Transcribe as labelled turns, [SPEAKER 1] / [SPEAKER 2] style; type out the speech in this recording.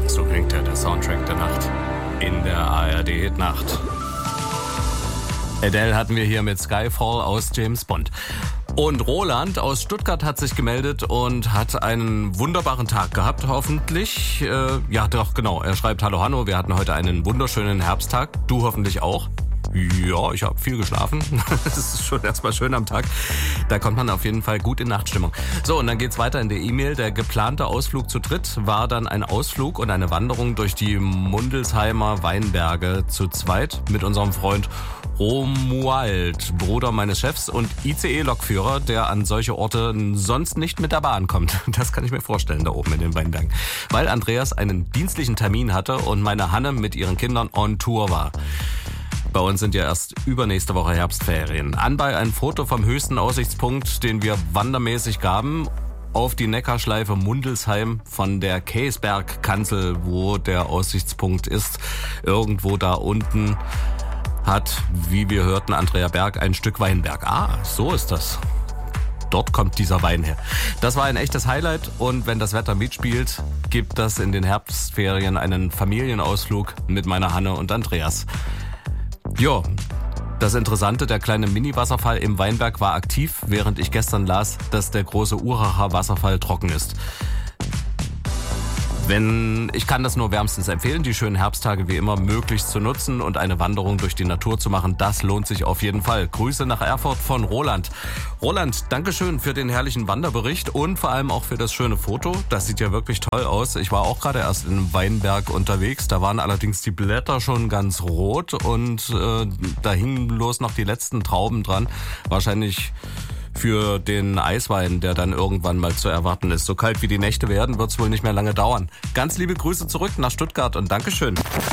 [SPEAKER 1] So klingt der Soundtrack der Nacht in der ARD-Nacht. Adele hatten wir hier mit Skyfall aus James Bond. Und Roland aus Stuttgart hat sich gemeldet und hat einen wunderbaren Tag gehabt, hoffentlich. Ja, doch, genau. Er schreibt, hallo Hanno, wir hatten heute einen wunderschönen Herbsttag. Du hoffentlich auch. Ja, ich habe viel geschlafen. Das ist schon erstmal schön am Tag. Da kommt man auf jeden Fall gut in Nachtstimmung. So, und dann geht's weiter in der E-Mail. Der geplante Ausflug zu dritt war dann ein Ausflug und eine Wanderung durch die Mundelsheimer Weinberge zu zweit mit unserem Freund Romuald, Bruder meines Chefs und ICE-Lokführer, der an solche Orte sonst nicht mit der Bahn kommt. Das kann ich mir vorstellen, da oben in den Weinbergen. Weil Andreas einen dienstlichen Termin hatte und meine Hanne mit ihren Kindern on Tour war. Bei uns sind ja erst übernächste Woche Herbstferien. Anbei ein Foto vom höchsten Aussichtspunkt, den wir wandermäßig gaben, auf die Neckarschleife Mundelsheim von der Käsbergkanzel, wo der Aussichtspunkt ist. Irgendwo da unten hat, wie wir hörten, Andrea Berg ein Stück Weinberg. Ah, so ist das. Dort kommt dieser Wein her. Das war ein echtes Highlight und wenn das Wetter mitspielt, gibt das in den Herbstferien einen Familienausflug mit meiner Hanne und Andreas. Jo, das Interessante, der kleine Mini-Wasserfall im Weinberg war aktiv, während ich gestern las, dass der große Uracher Wasserfall trocken ist. Ich kann das nur wärmstens empfehlen, die schönen Herbsttage wie immer möglichst zu nutzen und eine Wanderung durch die Natur zu machen. Das lohnt sich auf jeden Fall. Grüße nach Erfurt von Roland. Roland, Dankeschön für den herrlichen Wanderbericht und vor allem auch für das schöne Foto. Das sieht ja wirklich toll aus. Ich war auch gerade erst in einem Weinberg unterwegs. Da waren allerdings die Blätter schon ganz rot und da hingen bloß noch die letzten Trauben dran. Wahrscheinlich für den Eiswein, der dann irgendwann mal zu erwarten ist. So kalt wie die Nächte werden, wird es wohl nicht mehr lange dauern. Ganz liebe Grüße zurück nach Stuttgart und Dankeschön.